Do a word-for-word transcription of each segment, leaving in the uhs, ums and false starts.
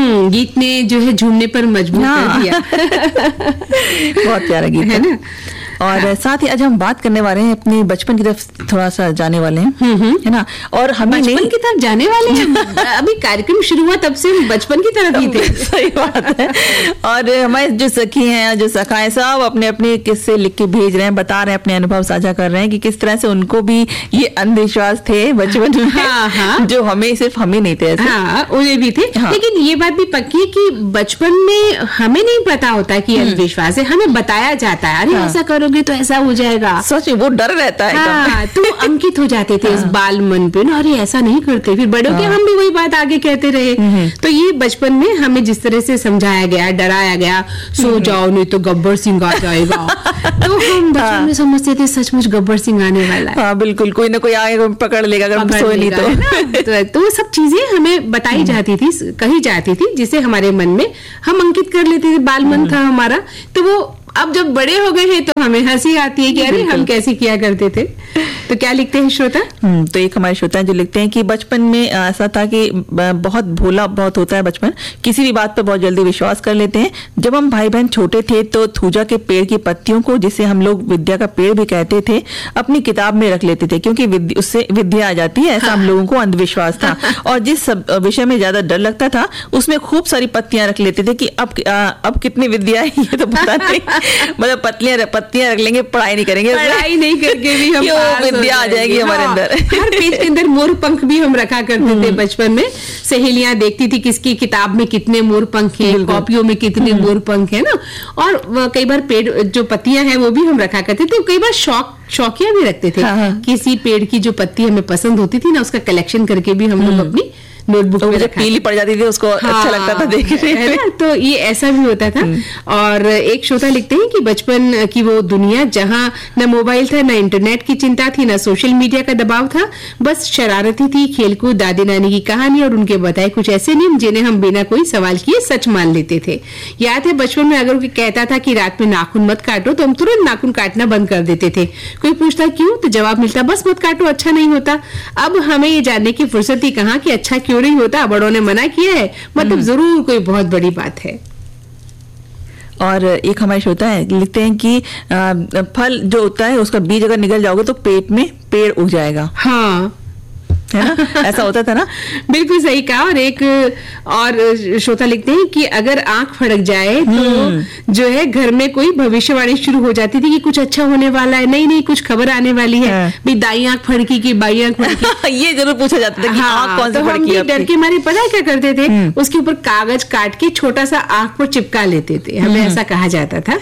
हम्म गीत ने जो है झूमने पर मजबूर कर दिया। बहुत प्यारा गीत है ना। और हाँ। साथ ही आज हम बात करने वाले हैं अपने बचपन की तरफ थोड़ा सा जाने वाले हैं, है ना। और हमें बचपन की तरफ जाने वाले हैं। अभी कार्यक्रम शुरू हुआ तब से हम बचपन की तरफ ही थे। सही बात है। और हमारे जो सखी हैं, जो सखा है, सब अपने अपने किस्से लिख के भेज रहे हैं, बता रहे हैं, अपने अनुभव साझा कर रहे हैं कि किस तरह से उनको भी ये अंधविश्वास थे बचपन में। हाँ, हाँ। जो हमें सिर्फ हमें नहीं थे। हाँ, उन्हें भी थे। हाँ। लेकिन ये बात भी पक्की है कि बचपन में हमें नहीं पता होता कि अंधविश्वास है, हमें बताया जाता है, अरे ऐसा करो तो ऐसा हो जाएगा। सच में वो डर रहता है। हाँ, तो अंकित हो जाते थे हाँ। इस बाल मन पे ना, अरे ऐसा नहीं करते। फिर बड़ों के हाँ। हम भी वही बात आगे कहते रहे। तो ये बचपन में हमें जिस तरह से समझाया गया, डराया गया, सो जाओ नहीं तो गब्बर सिंह आ जाएगा। तो हम बचपन में समझते थे सचमुच गब्बर सिंह आने वाला है। हाँ, बिल्कुल, कोई ना कोई आएगा पकड़ लेगा अगर हम सोए नहीं तो। तो वो सब चीजें हमें बताई जाती थी, कही जाती थी, जिसे हमारे मन में हम अंकित कर लेते थे। बाल मन था हमारा। तो वो अब जब बड़े हो गए हैं तो हमें हंसी आती है कि अरे हम कैसे किया करते थे। तो क्या लिखते हैं श्रोता? हम्म तो एक हमारे श्रोता जो लिखते हैं कि बचपन में ऐसा था कि बहुत भोला बहुत होता है बचपन, किसी भी बात पर बहुत जल्दी विश्वास कर लेते हैं। जब हम भाई बहन छोटे थे तो थूजा के पेड़ की पत्तियों को, जिसे हम लोग विद्या का पेड़ भी कहते थे, अपनी किताब में रख लेते थे क्योंकि उससे विद्या आ जाती है, ऐसा हाँ। हम लोगों को अंधविश्वास था। और जिस विषय में ज्यादा डर लगता था उसमें खूब सारी पत्तियां रख लेते थे कि अब अब कितनी विद्या है ये तो पता नहीं। मतलब पत्तियां पत्तियां रख लेंगे, पढ़ाई नहीं करेंगे, पढ़ाई नहीं करके भी हम विद्या आ जाएगी हमारे अंदर। हर पेज के अंदर मोर पंख भी हम रखा करते थे बचपन में। सहेलियां देखती थी किसकी किताब में कितने मोर पंख हैं, कॉपियों में कितने मोर पंख है ना। और कई बार पेड़ जो पत्तियां हैं वो भी हम रखा करते थे। कई बार शौक शौकिया भी रखते थे। हाँ। किसी पेड़ की जो पत्ती हमें पसंद होती थी ना, उसका कलेक्शन करके भी हम लोग अपनी नोटबुक तो में पीली पड़ जाती थी, उसको हाँ, अच्छा लगता था देखने है ना। तो ये ऐसा भी होता था। और एक श्रोता लिखते हैं कि बचपन की वो दुनिया जहाँ न मोबाइल था, न इंटरनेट की चिंता थी, न सोशल मीडिया का दबाव था, बस शरारती थी, खेलकूद, दादी नानी की कहानी और उनके बताए कुछ ऐसे नियम जिन्हें हम बिना कोई सवाल किए सच मान लेते थे। याद है बचपन में अगर कोई कहता था कि रात में नाखून मत काटो तो हम तुरंत नाखून काटना बंद कर देते थे। कोई पूछता क्यों तो जवाब मिलता बस मत काटो, अच्छा नहीं होता। अब हमें ये जानने की फुर्सत ही कहाँ कि अच्छा क्यों नहीं होता, बड़ों ने मना किया है, मतलब जरूर कोई बहुत बड़ी बात है। और एक हमारे श्रोता है लिखते हैं कि फल जो होता है उसका बीज अगर निकल जाओगे तो पेट में पेड़ उग जाएगा। हाँ, है ना, ऐसा होता था ना। बिल्कुल सही कहा। और एक और श्रोता लिखते हैं कि अगर आंख फड़क जाए तो जो है घर में कोई भविष्यवाणी शुरू हो जाती थी कि कुछ अच्छा होने वाला है, नहीं नहीं कुछ खबर आने वाली है। भाई दाई आंख फड़की की बाई आंख फड़की ये जरूर पूछा जाता था कि हाँ, आंख कौन सी फड़की है। डर के मारे पता क्या करते थे, उसके ऊपर कागज काट के छोटा सा आंख पर चिपका लेते थे, हमें ऐसा कहा जाता था।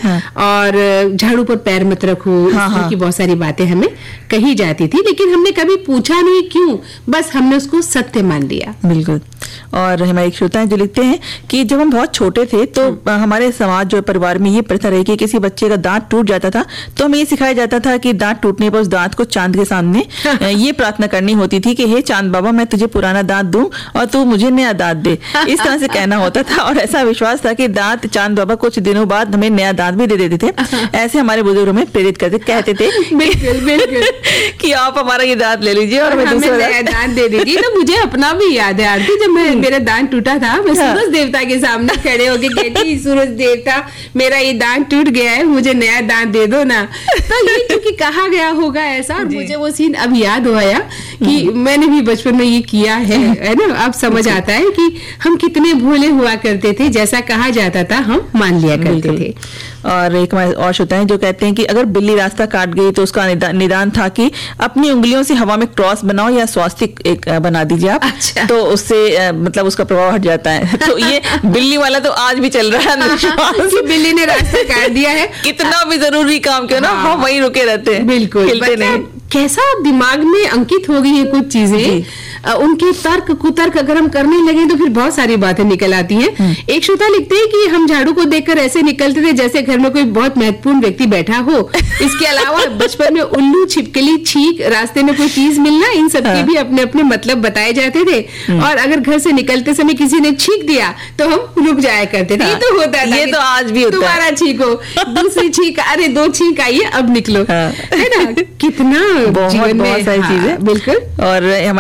और झाड़ू पर पैर मत रखो, की बहुत सारी बातें हमें कही जाती थी, लेकिन हमने कभी पूछा नहीं क्यों, बस हमने उसको सत्य मान लिया। बिल्कुल। और हमारे एक श्रोता है जो लिखते हैं कि जब हम बहुत छोटे थे तो हमारे समाज जो परिवार में ये प्रथा रही कि किसी बच्चे का दांत टूट जाता था तो हमें ये सिखाया जाता था कि दांत टूटने पर उस दांत को चांद के सामने ये प्रार्थना करनी होती थी कि हे चांद बाबा मैं तुझे पुराना दांत दूं और तू मुझे नया दांत दे। इस तरह से कहना होता था और ऐसा विश्वास था कि दांत चांद बाबा कुछ दिनों बाद हमें नया दांत भी दे देते थे। ऐसे हमारे बुजुर्ग हमें प्रेरित करते कहते थे बिल्कुल बिल्कुल कि आप हमारा ये दांत ले लीजिए और हमें दूसरा दांत दे दीजिए। तो मुझे अपना भी याद है आरती, जब मैं मेरा दांत टूटा था मैं सूरज देवता के सामने खड़े होके कहती सूरज देवता मेरा ये दांत टूट गया है, मुझे नया दांत दे दो ना। तो ये क्योंकि कहा गया होगा ऐसा, और मुझे वो सीन अब याद आया कि मैंने भी बचपन में ये किया है, है ना। अब समझ आता है कि हम कितने भोले हुआ करते थे, जैसा कहा जाता था हम मान लिया करते थे। और एक और श्रोता है जो कहते हैं कि अगर बिल्ली रास्ता काट गई तो उसका निदान था कि अपनी उंगलियों से हवा में क्रॉस बनाओ या स्वास्तिक एक बना दीजिए आप। अच्छा। तो उससे मतलब उसका प्रभाव हट जाता है। तो ये बिल्ली वाला तो आज भी चल रहा है कि बिल्ली ने रास्ता काट दिया है, कितना भी जरूरी काम क्यों ना हम वहीं रुके रहते हैं, बिल्कुल हिलते नहीं। कैसा दिमाग में अंकित हो गई है कुछ चीजें, उनके तर्क कुतर्क अगर हम करने लगे तो फिर बहुत सारी बातें निकल आती हैं। एक श्रोता लिखते हैं कि हम झाड़ू को देखकर ऐसे निकलते थे जैसे घर में कोई बहुत महत्वपूर्ण व्यक्ति बैठा हो। इसके अलावा बचपन में उल्लू, छिपकली, छींक, रास्ते में कोई चीज मिलना, इन सब के भी अपने अपने मतलब बताए जाते थे। और अगर घर से निकलते समय किसी ने छींक दिया तो हम रुक जाया करते थे। ये तो होता था, ये तो आज भी होता है। दोबारा छींको, दूसरी छींक, अरे दो छींक आई है अब निकलो, है ना। कितना बहुत बहुत सारी चीजें। बिल्कुल। और हमारे श्रोता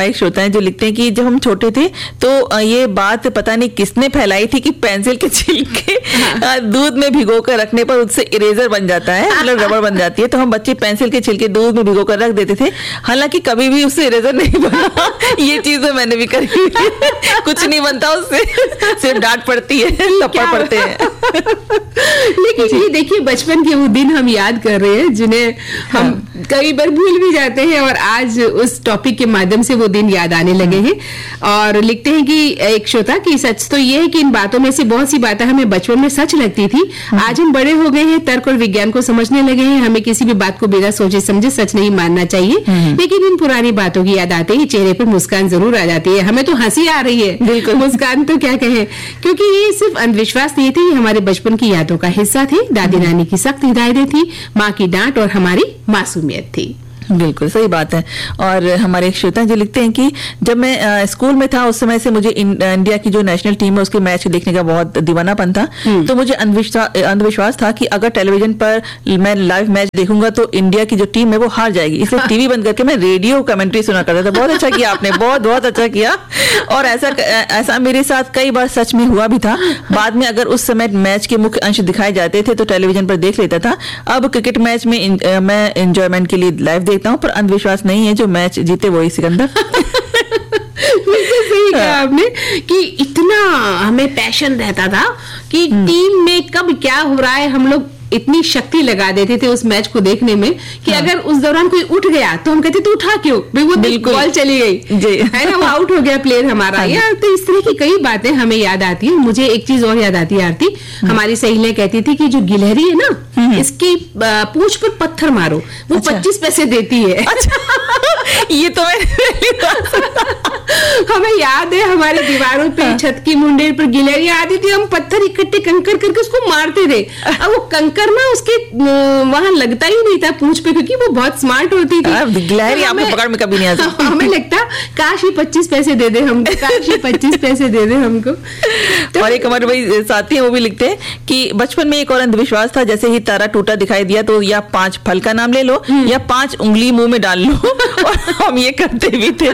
हैं जो लिखते हैं कि जब हम छोटे थे तो ये बात पता नहीं किसने फैलाई थी कि पेंसिल के छिलके दूध में भिगो कर रखने पर उससे इरेजर बन जाता है, मतलब रबड़ बन जाती है। तो हम बच्चे पेंसिल के छिलके दूध में भिगो कर रख देते थे, हालांकि कभी भी उससे इरेजर नहीं बना। ये चीज तो मैंने भी करी, कुछ नहीं बनता उससे, सिर्फ डांट पड़ती है, थप्पड़ पड़ते हैं। लेकिन ये देखिए बचपन के वो दिन हम याद कर रहे हैं जिन्हें हम हाँ। कई बार भूल भी जाते हैं, और आज उस टॉपिक के माध्यम से वो दिन याद आने लगे हैं। और लिखते हैं कि एक श्रोता की सच तो ये है कि इन बातों में से बहुत सी बातें हमें बचपन में सच लगती थी, आज हम बड़े हो गए हैं, तर्क और विज्ञान को समझने लगे हैं, हमें किसी भी बात को बिना सोचे समझे सच नहीं मानना चाहिए। लेकिन इन पुरानी बातों की याद आते ही चेहरे पर मुस्कान जरूर आ जाती है, हमें तो हंसी आ रही है, बिल्कुल मुस्कान तो क्या कहें, क्योंकि ये सिर्फ अंधविश्वास नहीं थे, ये हमारे बचपन की यादों का हिस्सा थे। दादी नानी की सख्त हिदायतें थी, माँ की डांट और हमारी मासूमियत थी। बिल्कुल सही बात है। और हमारे एक श्रोता जो लिखते हैं कि जब मैं आ, स्कूल में था उस समय से मुझे इन, इंडिया की जो नेशनल टीम है उसके मैच देखने का बहुत दीवानापन था। तो मुझे अंधविश्वास अंधविश्वास था कि अगर टेलीविजन पर मैं लाइव मैच देखूंगा तो इंडिया की जो टीम है वो हार जाएगी, इसलिए टीवी बंद करके मैं रेडियो कमेंट्री सुना करता था। बहुत अच्छा किया आपने, बहुत बहुत अच्छा किया। और ऐसा ऐसा मेरे साथ कई बार सच में हुआ भी था। बाद में अगर उस समय मैच के मुख्य अंश दिखाए जाते थे तो टेलीविजन पर देख लेता था। अब क्रिकेट मैच में इन, मैं एंजॉयमेंट के लिए लाइव देखता हूँ, पर अंधविश्वास नहीं है, जो मैच जीते वही सिकंदर। बिल्कुल सही कहा आपने कि इतना हमें पैशन रहता था कि टीम में कब क्या हो रहा है हम लोग इतनी शक्ति लगा देते थे उस मैच को देखने में कि हाँ। अगर उस दौरान कोई उठ गया तो हम कहते तू उठा क्यों भाई, वो बॉल चली गई जी है ना, वो आउट हो गया प्लेयर हमारा। हाँ। यार तो इस तरह की कई बातें हमें याद आती है। मुझे एक चीज और याद आती है आरती, हमारी सहेलियां कहती थी कि जो गिलहरी है ना इसकी पूंछ पर पत्थर मारो वो पच्चीस पैसे देती है। अच्छा। ये तो हमें याद है हमारी दीवारों पे हाँ। छत की मुंडेर पर गिलहरियां आती थी, हम पत्थर इकट्ठे कंकर करके उसको मारते थे। अब वो कंकर ना उसके वहां लगता ही नहीं था पूंछ पे, क्योंकि वो बहुत स्मार्ट होती थी। गिलहरी आपके पकड़ में कभी नहीं आती। हमें लगता काश ये पच्चीस पैसे दे दे हमको, काश ये पच्चीस पैसे दे दे हमको। तो और एक हमारे भाई साथी हैं वो भी लिखते हैं कि बचपन में एक और अंधविश्वास था, जैसे ही तारा टूटा दिखाई दिया तो या पांच फल का नाम ले लो या पांच उंगली मुंह में डाल लो, और हम ये करते भी थे।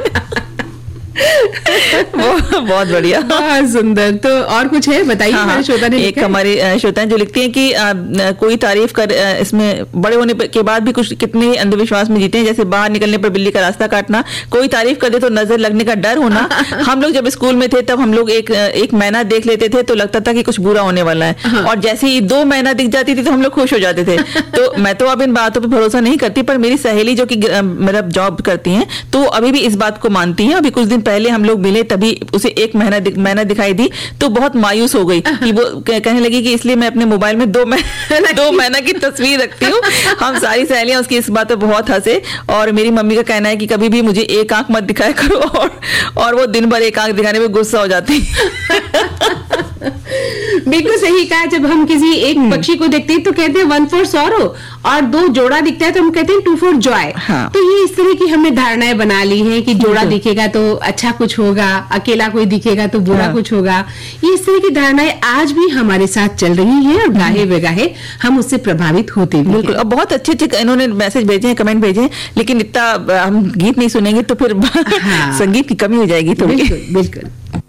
बहुत बढ़िया, बहुत सुंदर। तो और कुछ है बताइए। हाँ, हमारे श्रोता ने एक हमारे श्रोता हैं जो लिखते हैं कि आ, कोई तारीफ कर आ, इसमें बड़े होने के बाद भी कुछ कितने अंधविश्वास में जीते हैं, जैसे बाहर निकलने पर बिल्ली का रास्ता काटना, कोई तारीफ कर दे तो नजर लगने का डर होना। हम लोग जब स्कूल में थे तब हम लोग एक एक महीना देख लेते थे तो लगता था कि कुछ बुरा होने वाला है, हाँ। और जैसे ही दो महीना दिख जाती थी तो हम लोग खुश हो जाते थे। तो मैं तो अब इन बातों पर भरोसा नहीं करती, पर मेरी सहेली जो कि मेरा जॉब करती है तो अभी भी इस बात को मानती है। अभी कुछ दिन पहले हम लोग मिले तभी उसे एक महीना दिख, महीना दिखाई दी तो बहुत मायूस हो गई कि वो कहने लगी कि इसलिए मैं अपने मोबाइल में दो महीना दो महीना की तस्वीर रखती हूँ। हम सारी सहेलियां उसकी इस बात पे बहुत हंसे, और मेरी मम्मी का कहना है कि कभी भी मुझे एक आंख मत दिखाया करो, और और वो दिन भर एक आंख दिखाने में गुस्सा हो जाती। बिल्कुल सही कहा। जब हम किसी एक पक्षी को देखते हैं तो कहते हैं वन फॉर सॉरो, और दो जोड़ा दिखता है तो हम कहते हैं टू फॉर जॉय। हाँ। तो ये इस तरह की हमने धारणाएं बना ली हैं कि जोड़ा दिखेगा तो अच्छा कुछ होगा, अकेला कोई दिखेगा तो बुरा हाँ। कुछ होगा। ये इस तरह की धारणाएं आज भी हमारे साथ चल रही हैं, और गाहे बेगाहे हम उससे प्रभावित होते भी। बिल्कुल, और बहुत अच्छे अच्छे इन्होंने मैसेज भेजे हैं, कमेंट भेजे हैं, लेकिन इतना हम गीत नहीं सुनेंगे तो फिर हाँ। संगीत की कमी हो जाएगी। तो बिल्कुल बिल्कुल।